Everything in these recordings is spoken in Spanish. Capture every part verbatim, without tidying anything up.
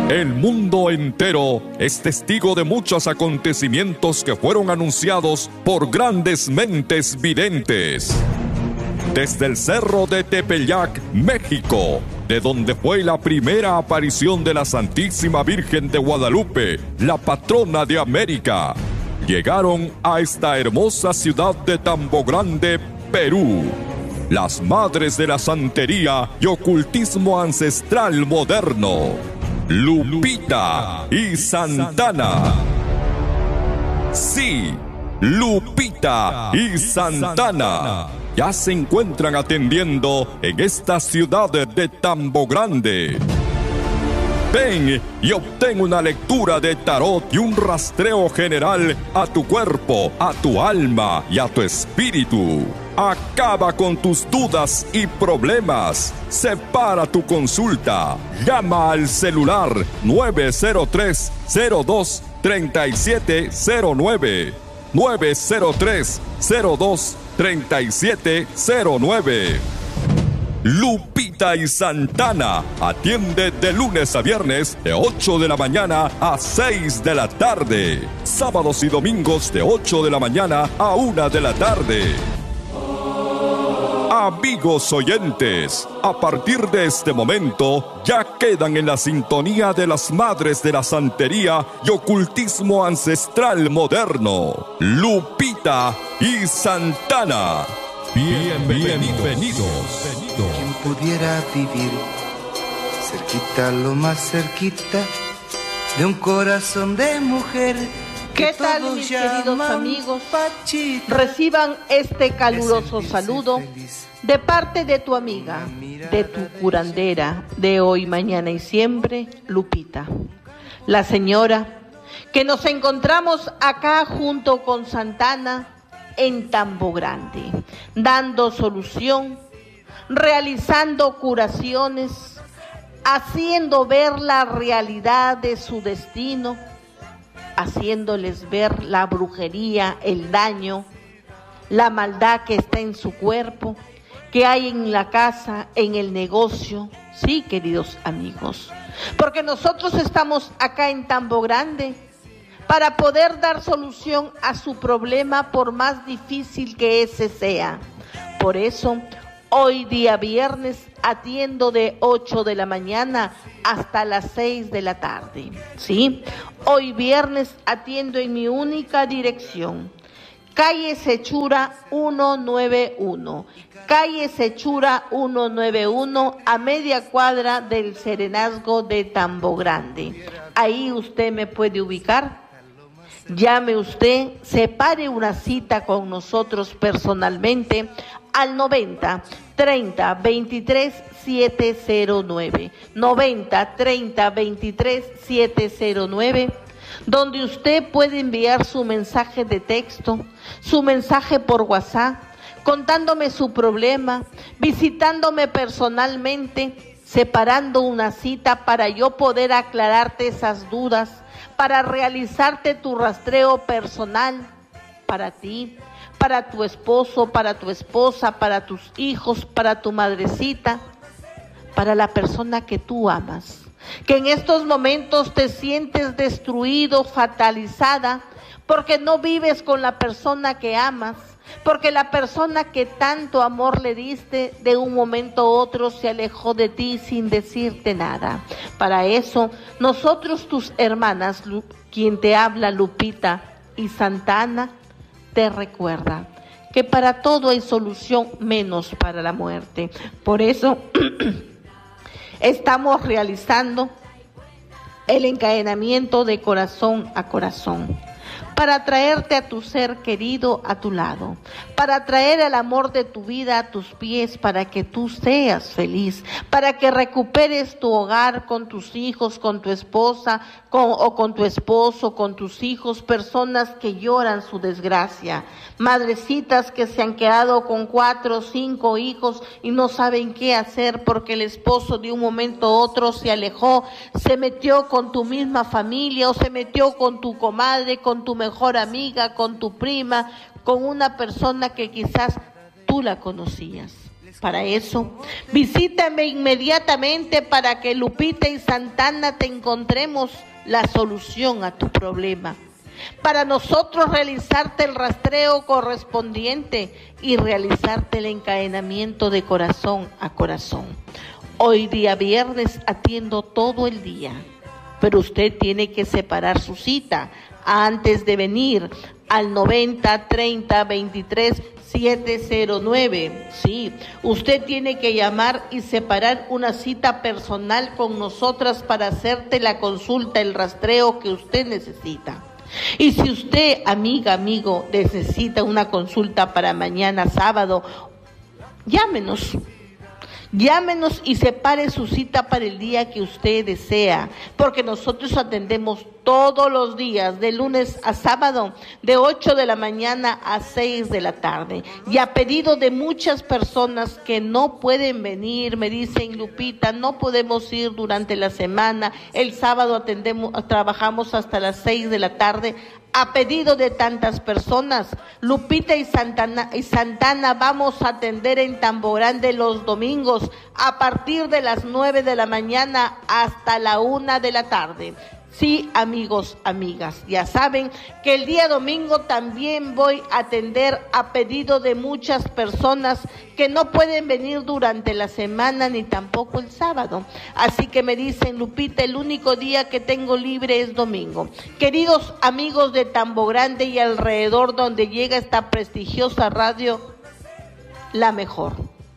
El mundo entero es testigo de muchos acontecimientos que fueron anunciados por grandes mentes videntes. Desde el cerro de Tepeyac, México, de donde fue la primera aparición de la Santísima Virgen de Guadalupe, la patrona de América, llegaron a esta hermosa ciudad de Tambo Grande, Perú, las madres de la santería y ocultismo ancestral moderno, Lupita y Santana. Sí, Lupita y Santana ya se encuentran atendiendo en esta ciudad de Tambo Grande. Ven y obtén una lectura de tarot y un rastreo general a tu cuerpo, a tu alma y a tu espíritu. Acaba con tus dudas y problemas. Separa tu consulta. Llama al celular nueve cero tres, cero dos, tres siete cero nueve. nueve cero tres, cero dos, tres siete cero nueve. Lupita y Santana atiende de lunes a viernes de ocho de la mañana a seis de la tarde. Sábados y domingos de ocho de la mañana a una de la tarde. Amigos oyentes, a partir de este momento ya quedan en la sintonía de las madres de la santería y ocultismo ancestral moderno, Lupita y Santana. Bienvenidos. Bienvenidos. Quien pudiera vivir cerquita, lo más cerquita de un corazón de mujer. ¿Qué tal, mis queridos amigos? Reciban este caluroso saludo de parte de tu amiga, de tu curandera, de hoy, mañana y siempre, Lupita. La señora que nos encontramos acá junto con Santana en Tambo Grande, dando solución, realizando curaciones, haciendo ver la realidad de su destino, haciéndoles ver la brujería, el daño, la maldad que está en su cuerpo, que hay en la casa, en el negocio. Sí, queridos amigos, porque nosotros estamos acá en Tambo Grande para poder dar solución a su problema, por más difícil que ese sea. Por eso, hoy día viernes atiendo de ocho de la mañana hasta las seis de la tarde, ¿sí? Hoy viernes atiendo en mi única dirección, calle Sechura ciento noventa y uno, calle Sechura ciento noventa y uno, a media cuadra del Serenazgo de Tambo Grande. Ahí usted me puede ubicar. Llame usted, separe una cita con nosotros personalmente al noventa, treinta, veintitrés, siete cero nueve, noventa, treinta, veintitrés, siete cero nueve, donde usted puede enviar su mensaje de texto, su mensaje por WhatsApp, contándome su problema, visitándome personalmente, separando una cita para yo poder aclararte esas dudas, para realizarte tu rastreo personal para ti, para tu esposo, para tu esposa, para tus hijos, para tu madrecita, para la persona que tú amas, que en estos momentos te sientes destruido, fatalizada, porque no vives con la persona que amas, porque la persona que tanto amor le diste, de un momento a otro se alejó de ti sin decirte nada. Para eso, nosotros, tus hermanas, quien te habla, Lupita y Santana, te recuerda que para todo hay solución menos para la muerte. Por eso estamos realizando el encadenamiento de corazón a corazón, para traerte a tu ser querido a tu lado, para traer el amor de tu vida a tus pies, para que tú seas feliz, para que recuperes tu hogar con tus hijos, con tu esposa, con, o con tu esposo, con tus hijos, personas que lloran su desgracia, madrecitas que se han quedado con cuatro o cinco hijos y no saben qué hacer porque el esposo de un momento a otro se alejó, se metió con tu misma familia o se metió con tu comadre, con tu mejor amiga, con tu prima, con una persona que quizás tú la conocías. Para eso, visítame inmediatamente para que Lupita y Santana te encontremos la solución a tu problema. Para nosotros realizarte el rastreo correspondiente y realizarte el encadenamiento de corazón a corazón. Hoy día viernes atiendo todo el día, pero usted tiene que separar su cita antes de venir al noventa, treinta, veintitrés, siete cero nueve. Sí, usted tiene que llamar y separar una cita personal con nosotras para hacerte la consulta, el rastreo que usted necesita. Y si usted, amiga, amigo, necesita una consulta para mañana sábado, llámenos. Llámenos y separe su cita para el día que usted desea, porque nosotros atendemos todos los días, de lunes a sábado, de ocho de la mañana a seis de la tarde. Y a pedido de muchas personas que no pueden venir, me dicen, Lupita, no podemos ir durante la semana, el sábado atendemos, trabajamos hasta las seis de la tarde. A pedido de tantas personas, Lupita y Santana, y Santana vamos a atender en Tambo Grande los domingos a partir de las nueve de la mañana hasta la una de la tarde. Sí, amigos, amigas, ya saben que el día domingo también voy a atender a pedido de muchas personas que no pueden venir durante la semana ni tampoco el sábado. Así que me dicen, Lupita, el único día que tengo libre es domingo. Queridos amigos de Tambo Grande y alrededor donde llega esta prestigiosa radio, la mejor.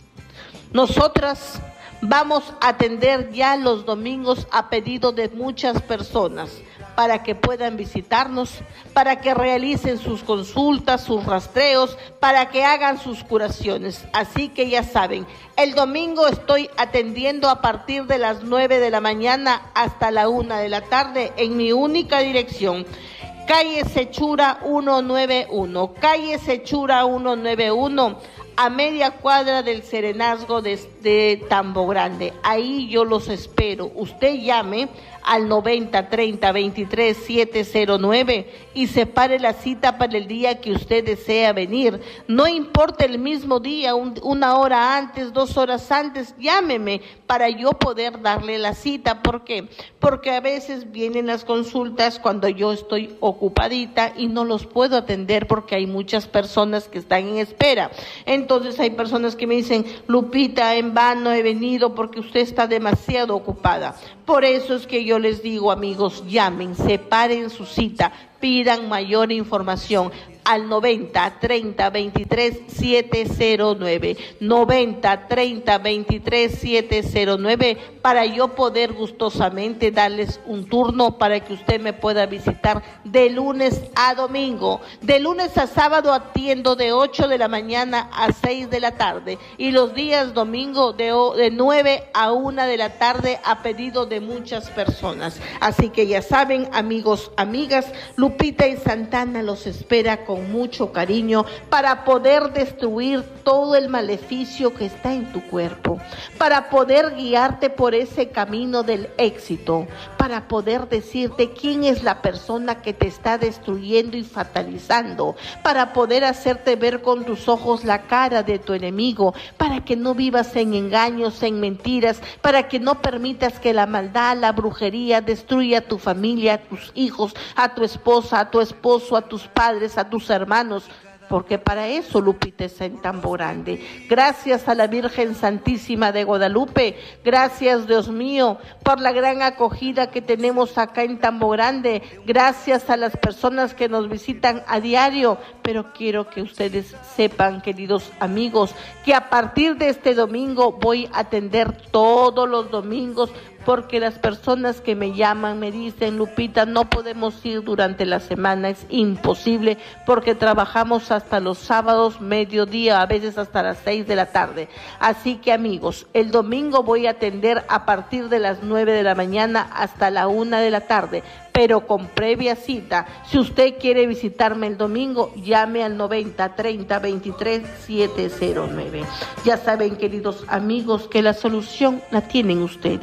Nosotras vamos a atender ya los domingos a pedido de muchas personas para que puedan visitarnos, para que realicen sus consultas, sus rastreos, para que hagan sus curaciones. Así que ya saben, el domingo estoy atendiendo a partir de las nueve de la mañana hasta la una de la tarde en mi única dirección. Calle Sechura ciento noventa y uno, calle Sechura ciento noventa y uno, a media cuadra del Serenazgo de, de Tambo Grande. Ahí yo los espero. Usted llame al noventa, treinta, veintitrés, siete cero nueve y separe la cita para el día que usted desea venir. No importa el mismo día, un, una hora antes, dos horas antes, llámeme para yo poder darle la cita. ¿Por qué? Porque a veces vienen las consultas cuando yo estoy ocupadita y no los puedo atender porque hay muchas personas que están en espera. Entonces hay personas que me dicen, Lupita, en vano he venido porque usted está demasiado ocupada. Por eso es que yo les digo, amigos, llamen, separen su cita, pidan mayor información al noventa, treinta, veintitrés, siete cero nueve, noventa, treinta, veintitrés, siete cero nueve, para yo poder gustosamente darles un turno para que usted me pueda visitar de lunes a domingo. De lunes a sábado atiendo de ocho de la mañana a seis de la tarde y los días domingo de, de nueve a una de la tarde a pedido de muchas personas. Así que ya saben, amigos, amigas, Lupita y Santana los espera con mucho cariño para poder destruir todo el maleficio que está en tu cuerpo, para poder guiarte por ese camino del éxito, para poder decirte quién es la persona que te está destruyendo y fatalizando, para poder hacerte ver con tus ojos la cara de tu enemigo, para que no vivas en engaños, en mentiras, para que no permitas que la maldad, la brujería destruya a tu familia, a tus hijos, a tu esposa, a tu esposo, a tus padres, a tus hermanos, porque para eso Lupita está en Tambo Grande. Gracias a la Virgen Santísima de Guadalupe, gracias Dios mío por la gran acogida que tenemos acá en Tambo Grande, gracias a las personas que nos visitan a diario, pero quiero que ustedes sepan, queridos amigos, que a partir de este domingo voy a atender todos los domingos, porque las personas que me llaman me dicen, Lupita, no podemos ir durante la semana, es imposible porque trabajamos hasta los sábados, mediodía, a veces hasta las seis de la tarde. Así que, amigos, el domingo voy a atender a partir de las nueve de la mañana hasta la una de la tarde, pero con previa cita. Si usted quiere visitarme el domingo, llame al noventa, treinta, veintitrés, siete cero nueve. Ya saben, queridos amigos, que la solución la tienen ustedes.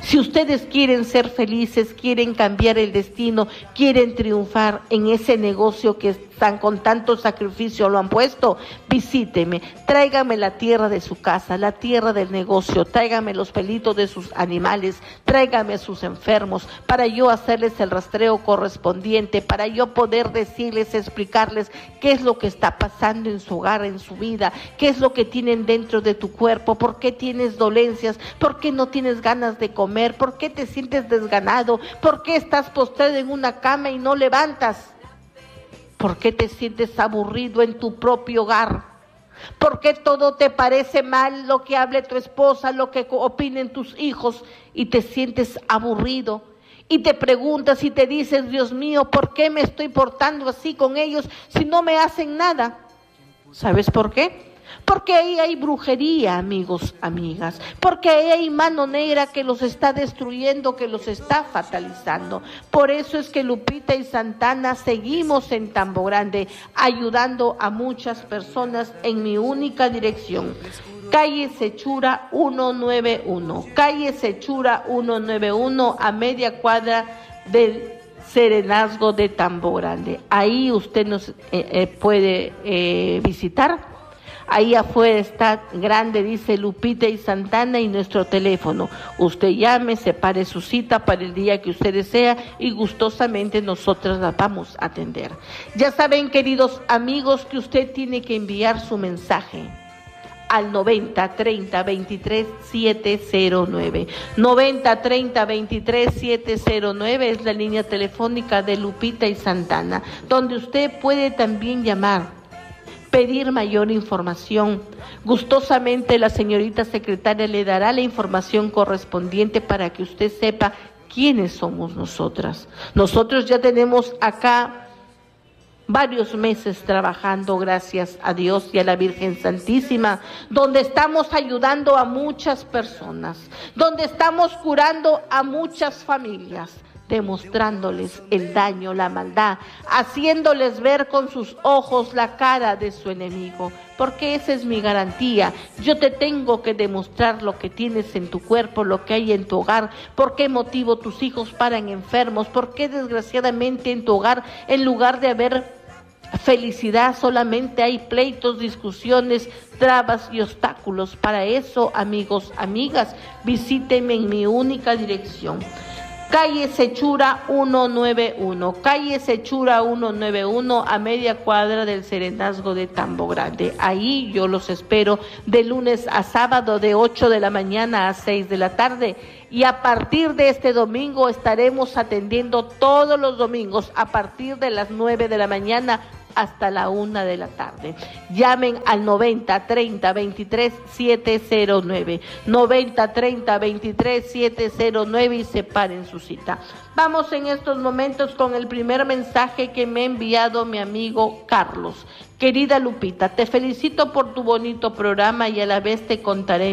Si ustedes quieren ser felices, quieren cambiar el destino, quieren triunfar en ese negocio que están con tanto sacrificio lo han puesto, visíteme, tráigame la tierra de su casa, la tierra del negocio, tráigame los pelitos de sus animales, tráigame a sus enfermos, para yo hacerles el rastreo correspondiente, para yo poder decirles, explicarles qué es lo que está pasando en su hogar, en su vida, qué es lo que tienen dentro de tu cuerpo, por qué tienes dolencias, por qué no tienes ganas de comer, por qué te sientes desganado, por qué estás postrado en una cama y no levantas. ¿Por qué te sientes aburrido en tu propio hogar? ¿Por qué todo te parece mal, lo que hable tu esposa, lo que opinen tus hijos, y te sientes aburrido? Y te preguntas y te dices, Dios mío, ¿por qué me estoy portando así con ellos si no me hacen nada? ¿Sabes por qué? Porque ahí hay brujería, amigos, amigas. Porque ahí hay mano negra que los está destruyendo, que los está fatalizando. Por eso es que Lupita y Santana seguimos en Tambo Grande, ayudando a muchas personas en mi única dirección. Calle Sechura ciento noventa y uno. Calle Sechura ciento noventa y uno, a media cuadra del Serenazgo de Tambo Grande. Ahí usted nos eh, eh, puede eh, visitar. Ahí afuera está grande, dice Lupita y Santana, y nuestro teléfono. Usted llame, separe su cita para el día que usted desea y gustosamente nosotras la vamos a atender. Ya saben, queridos amigos, que usted tiene que enviar su mensaje al noventa treinta veintitrés siete cero nueve. noventa treinta veintitrés siete cero nueve es la línea telefónica de Lupita y Santana, donde usted puede también llamar, pedir mayor información. Gustosamente la señorita secretaria le dará la información correspondiente para que usted sepa quiénes somos nosotras. Nosotros ya tenemos acá varios meses trabajando, gracias a Dios y a la Virgen Santísima, donde estamos ayudando a muchas personas, donde estamos curando a muchas familias, demostrándoles el daño, la maldad, haciéndoles ver con sus ojos la cara de su enemigo, porque esa es mi garantía. Yo te tengo que demostrar lo que tienes en tu cuerpo, lo que hay en tu hogar, por qué motivo tus hijos paran enfermos, por qué desgraciadamente en tu hogar, en lugar de haber felicidad, solamente hay pleitos, discusiones, trabas y obstáculos. Para eso, amigos, amigas, visítenme en mi única dirección. Calle Sechura ciento noventa y uno, calle Sechura ciento noventa y uno, a media cuadra del Serenazgo de Tambo Grande. Ahí yo los espero de lunes a sábado, de ocho de la mañana a seis de la tarde. Y a partir de este domingo estaremos atendiendo todos los domingos a partir de las nueve de la mañana hasta la una de la tarde. Llamen al noventa treinta veintitrés siete cero nueve, noventa treinta veintitrés siete cero nueve y separen su cita. Vamos en estos momentos con el primer mensaje que me ha enviado mi amigo Carlos. Querida Lupita, te felicito por tu bonito programa y a la vez te contaré